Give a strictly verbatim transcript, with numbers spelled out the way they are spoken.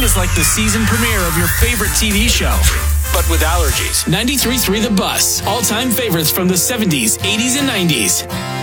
is like the season premiere of your favorite T V show, but with allergies. ninety-three point three The Bus. All-time favorites from the seventies, eighties, and nineties.